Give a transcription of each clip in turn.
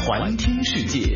环听世界。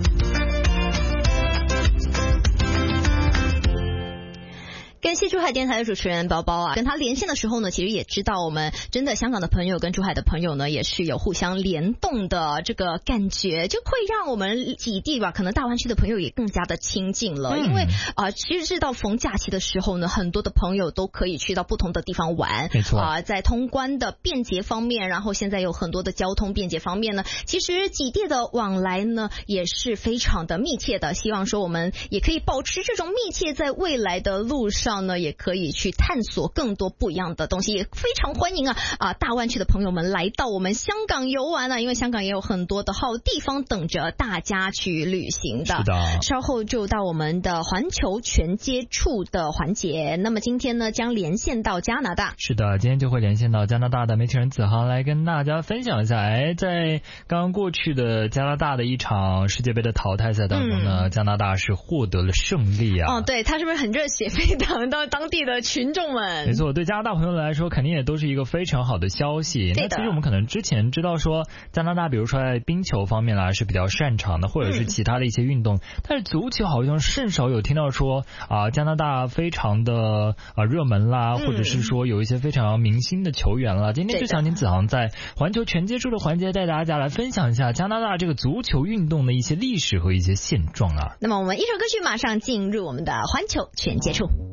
感谢珠海电台的主持人包包啊，跟他连线的时候呢，其实也知道我们真的香港的朋友跟珠海的朋友呢，也是有互相联动的这个感觉，就会让我们几地吧，可能大湾区的朋友也更加的亲近了。因为其实是到逢假期的时候呢，很多的朋友都可以去到不同的地方玩， 没错在通关的便捷方面，然后现在有很多的交通便捷方面呢，其实几地的往来呢也是非常的密切的。希望说我们也可以保持这种密切，在未来的路上呢，也可以去探索更多不一样的东西，也非常欢迎大湾区的朋友们来到我们香港游玩因为香港也有很多的好地方等着大家去旅行的。 是的， 稍后就到我们的环球全接触的环节。那么今天呢，将连线到加拿大。 是的，今天就会连线到加拿大的媒体人子航来跟大家分享一下。在刚刚过去的加拿大的一场世界杯的淘汰赛当中呢，加拿大是获得了胜利啊。 对，他是不是很热血沸腾到当地的群众们？ 没错，对加拿大朋友来说肯定也都是一个非常好的消息。那其实我们可能之前知道说加拿大比如说在冰球方面是比较擅长的，或者是其他的一些运动，但是足球好像甚少有听到说加拿大非常的热门啦，或者是说有一些非常明星的球员啦。今天就想请子航在环球全接触的环节带大家来分享一下加拿大这个足球运动的一些历史和一些现状啊。 那么我们一首歌曲马上进入我们的环球全接触。